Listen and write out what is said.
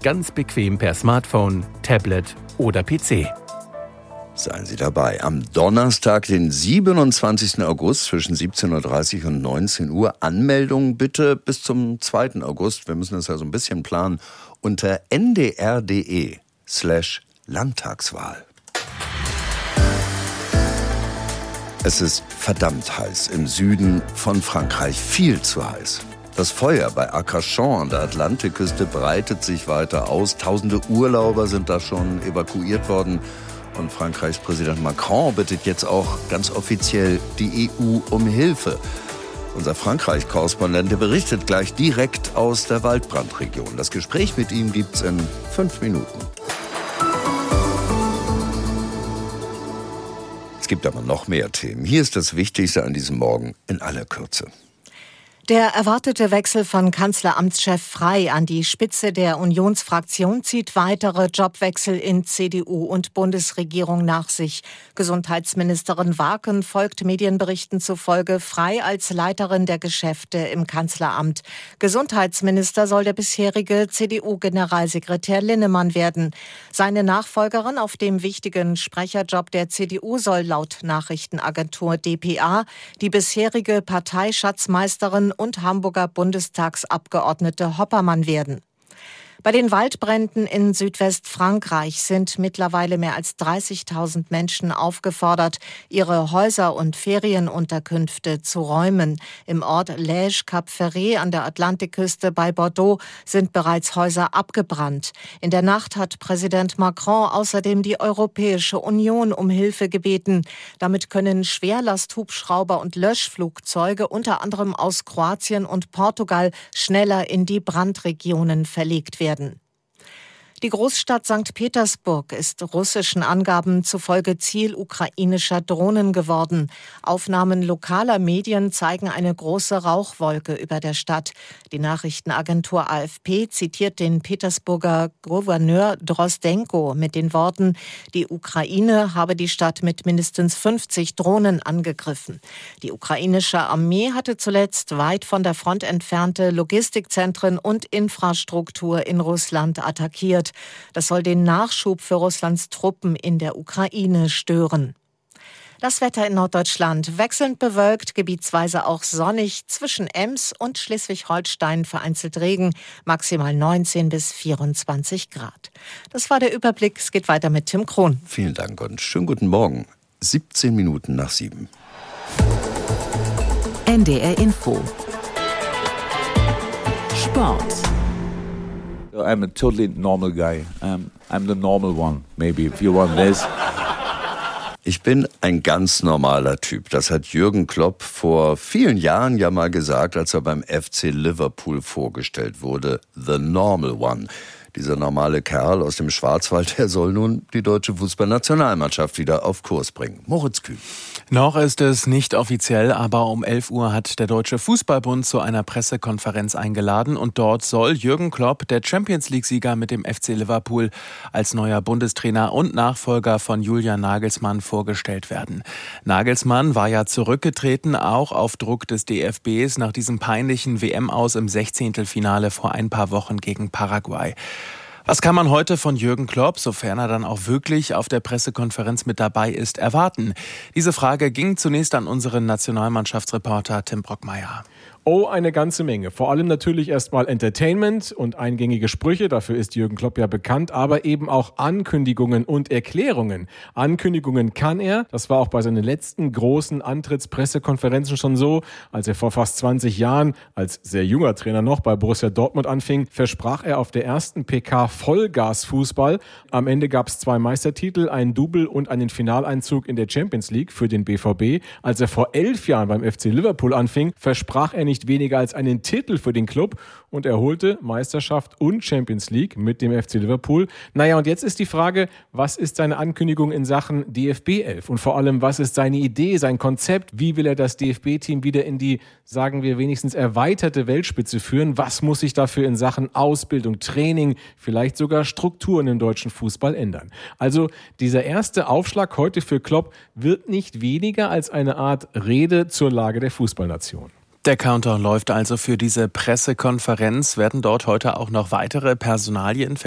ganz bequem per Smartphone, Tablet oder PC. Seien Sie dabei. Am Donnerstag, den 27. August zwischen 17.30 Uhr und 19 Uhr. Anmeldung bitte bis zum 2. August. Wir müssen das ja so ein bisschen planen. Unter ndr.de/Landtagswahl. Es ist verdammt heiß im Süden von Frankreich. Viel zu heiß. Das Feuer bei Arcachon an der Atlantikküste breitet sich weiter aus. Tausende Urlauber sind da schon evakuiert worden. Und Frankreichs Präsident Macron bittet jetzt auch ganz offiziell die EU um Hilfe. Unser Frankreich-Korrespondent, der berichtet gleich direkt aus der Waldbrandregion. Das Gespräch mit ihm gibt's in 5 Minuten. Es gibt aber noch mehr Themen. Hier ist das Wichtigste an diesem Morgen in aller Kürze. Der erwartete Wechsel von Kanzleramtschef Frey an die Spitze der Unionsfraktion zieht weitere Jobwechsel in CDU und Bundesregierung nach sich. Gesundheitsministerin Warken folgt Medienberichten zufolge Frey als Leiterin der Geschäfte im Kanzleramt. Gesundheitsminister soll der bisherige CDU-Generalsekretär Linnemann werden. Seine Nachfolgerin auf dem wichtigen Sprecherjob der CDU soll laut Nachrichtenagentur dpa die bisherige Parteischatzmeisterin und Hamburger Bundestagsabgeordnete Hoppermann werden. Bei den Waldbränden in Südwestfrankreich sind mittlerweile mehr als 30.000 Menschen aufgefordert, ihre Häuser und Ferienunterkünfte zu räumen. Im Ort Lège-Cap-Ferret an der Atlantikküste bei Bordeaux sind bereits Häuser abgebrannt. In der Nacht hat Präsident Macron außerdem die Europäische Union um Hilfe gebeten. Damit können Schwerlasthubschrauber und Löschflugzeuge unter anderem aus Kroatien und Portugal schneller in die Brandregionen verlegt werden. Die Großstadt St. Petersburg ist russischen Angaben zufolge Ziel ukrainischer Drohnen geworden. Aufnahmen lokaler Medien zeigen eine große Rauchwolke über der Stadt. Die Nachrichtenagentur AFP zitiert den Petersburger Gouverneur Drozdenko mit den Worten: Die Ukraine habe die Stadt mit mindestens 50 Drohnen angegriffen. Die ukrainische Armee hatte zuletzt weit von der Front entfernte Logistikzentren und Infrastruktur in Russland attackiert. Das soll den Nachschub für Russlands Truppen in der Ukraine stören. Das Wetter in Norddeutschland wechselnd bewölkt, gebietsweise auch sonnig, zwischen Ems und Schleswig-Holstein vereinzelt Regen, maximal 19 bis 24 Grad. Das war der Überblick, es geht weiter mit Tim Krohn. Vielen Dank und schönen guten Morgen. 17 Minuten nach 7. NDR Info. Sport. I'm a totally normal guy. I'm the normal one, maybe, if you want this. Ich bin ein ganz normaler Typ. Das hat Jürgen Klopp vor vielen Jahren ja mal gesagt, als er beim FC Liverpool vorgestellt wurde. The normal one. Dieser normale Kerl aus dem Schwarzwald, der soll nun die deutsche Fußballnationalmannschaft wieder auf Kurs bringen. Moritz Kühn. Noch ist es nicht offiziell, aber um 11 Uhr hat der Deutsche Fußballbund zu einer Pressekonferenz eingeladen und dort soll Jürgen Klopp, der Champions-League-Sieger mit dem FC Liverpool, als neuer Bundestrainer und Nachfolger von Julian Nagelsmann vorgestellt werden. Nagelsmann war ja zurückgetreten, auch auf Druck des DFBs nach diesem peinlichen WM-Aus im 16. vor ein paar Wochen gegen Paraguay. Was kann man heute von Jürgen Klopp, sofern er dann auch wirklich auf der Pressekonferenz mit dabei ist, erwarten? Diese Frage ging zunächst an unseren Nationalmannschaftsreporter Tim Brockmeier. Oh, eine ganze Menge. Vor allem natürlich erstmal Entertainment und eingängige Sprüche, dafür ist Jürgen Klopp ja bekannt, aber eben auch Ankündigungen und Erklärungen. Ankündigungen kann er, das war auch bei seinen letzten großen Antrittspressekonferenzen schon so, als er vor fast 20 Jahren als sehr junger Trainer noch bei Borussia Dortmund anfing, versprach er auf der ersten PK Vollgas-Fußball. Am Ende gab es 2 Meistertitel, einen Double und einen Finaleinzug in der Champions League für den BVB. Als er vor 11 Jahren beim FC Liverpool anfing, versprach er nicht weniger als einen Titel für den Club und er holte Meisterschaft und Champions League mit dem FC Liverpool. Naja, und jetzt ist die Frage, was ist seine Ankündigung in Sachen DFB 11? Und vor allem, was ist seine Idee, sein Konzept? Wie will er das DFB-Team wieder in die, sagen wir, wenigstens erweiterte Weltspitze führen? Was muss sich dafür in Sachen Ausbildung, Training, vielleicht sogar Strukturen im deutschen Fußball ändern? Also dieser erste Aufschlag heute für Klopp wird nicht weniger als eine Art Rede zur Lage der Fußballnation. Der Countdown läuft also für diese Pressekonferenz. Werden dort heute auch noch weitere Personalien